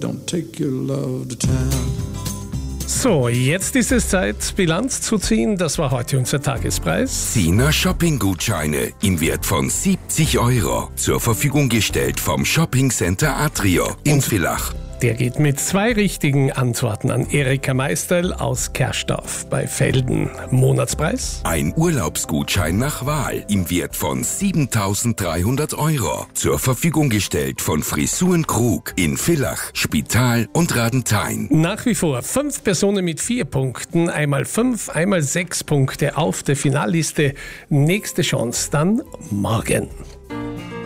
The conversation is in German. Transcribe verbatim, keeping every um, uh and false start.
don't take your love to town. So, jetzt ist es Zeit, Bilanz zu ziehen. Das war heute unser Tagespreis. Sina Shopping-Gutscheine im Wert von siebzig Euro. Zur Verfügung gestellt vom Shopping Center Atrio in Villach. Der geht mit zwei richtigen Antworten an Erika Meisterl aus Kerstorf bei Velden. Monatspreis? Ein Urlaubsgutschein nach Wahl im Wert von siebentausenddreihundert Euro. Zur Verfügung gestellt von Frisuren Krug in Villach, Spital und Radenthein. Nach wie vor fünf Personen mit vier Punkten, einmal fünf, einmal sechs Punkte auf der Finalliste. Nächste Chance dann morgen.